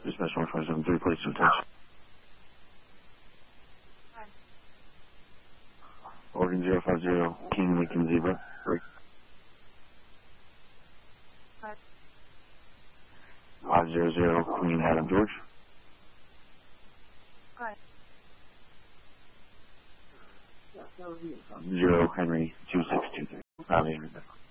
Dispatch 1273, please to attention. Oregon 050, King Lincoln Zebra. 500, Queen Adam George. 0 Henry 2623.